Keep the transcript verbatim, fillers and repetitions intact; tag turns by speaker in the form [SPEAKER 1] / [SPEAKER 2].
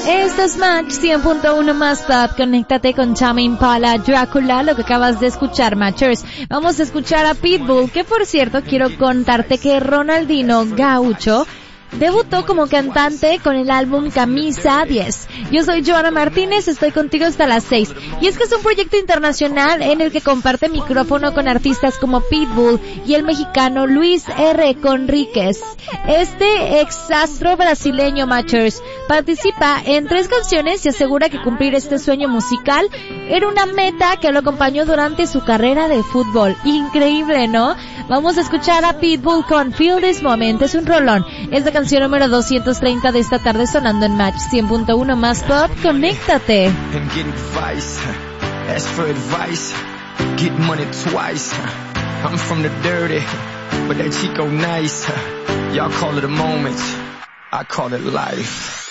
[SPEAKER 1] Esto es Match cien punto uno más Pop. Conéctate con Tame Impala, Drácula, lo que acabas de escuchar, Matchers. Vamos a escuchar a Pitbull, que por cierto quiero contarte que Ronaldinho Gaucho debutó como cantante con el álbum Camisa diez. Yo soy Joana Martínez, estoy contigo hasta las seis. Y es que es un proyecto internacional en el que comparte micrófono con artistas como Pitbull y el mexicano Luis R. Conríquez. Este exastro brasileño, Matchers, participa en tres canciones y asegura que cumplir este sueño musical era una meta que lo acompañó durante su carrera de fútbol. Increíble, ¿no? Vamos a escuchar a Pitbull con Feel This Moment. Es un rolón. Es la canción número doscientos treinta de esta tarde sonando en Match cien punto uno más Pop. Conéctate.
[SPEAKER 2] And get advice, ask for advice, get money twice. I'm from the dirty, but that Chico nice. Y'all call it a moment, I call it life.